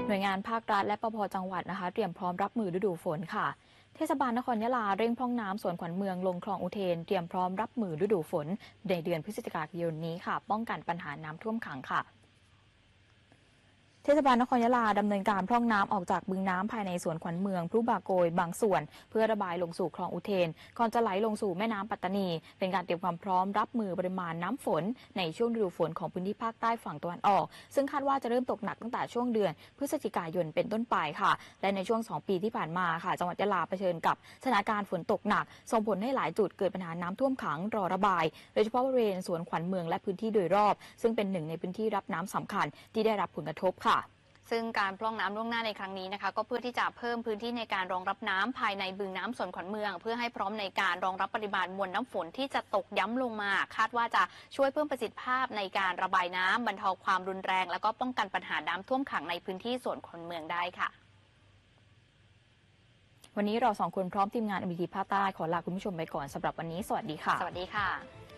หน่วยงานภาครัฐและปภจังหวัดนะคะเตรียมพร้อมรับมือฤดูฝนค่ะเทศบาลนครยะลาเร่งพร่องน้ำสวนขวัญเมืองลงคลองอุเทนเตรียมพร้อมรับมือฤดูฝนในเดือนพฤศจิกายนนี้ค่ะป้องกันปัญหาน้ำท่วมขังค่ะเทศบาลนครยะลาดำเนินการพร่องน้ำออกจากบึงน้ำภายในสวนขวัญเมืองพลุบาโกยบางส่วนเพื่อระบายลงสู่คลองอุเทนก่อนจะไหลลงสู่แม่น้ำปัตตานีเป็นการเตรียมความพร้อมรับมือปริมาณน้ำฝนในช่วงฤดูฝนของพื้นที่ภาคใต้ฝั่งตะวันออกซึ่งคาดว่าจะเริ่มตกหนักตั้งแต่ช่วงเดือนพฤศจิกายนเป็นต้นไปค่ะและในช่วง2 ปีที่ผ่านมาค่ะจังหวัดยะลาเผชิญกับสถานการณ์ฝนตกหนักส่งผลให้หลายจุดเกิดปัญหาน้ำท่วมขังรอระบายโดยเฉพาะบริเวณสวนขวัญเมืองและพื้นที่โดยรอบซึ่งเป็นหนึ่งในพื้นที่รับน้ำสำคัญที่ได้รับผลกระทบค่ะซึ่งการพร่องน้ำล่วงหน้าในครั้งนี้นะคะก็เพื่อที่จะเพิ่มพื้นที่ในการรองรับน้ำภายในบึงน้ำสวนขวัญเมืองเพื่อให้พร้อมในการรองรับปริมาณมวลน้ำฝนที่จะตกย้ำลงมาคาดว่าจะช่วยเพิ่มประสิทธิภาพในการระบายน้ำบรรเทาความรุนแรงและก็ป้องกันปัญหาน้ำท่วมขังในพื้นที่สวนขวัญเมืองได้ค่ะวันนี้เรา2 คนพร้อมทีมงาน MBT ภาคใต้ขอลาคุณผู้ชมไปก่อนสำหรับวันนี้สวัสดีค่ะสวัสดีค่ะ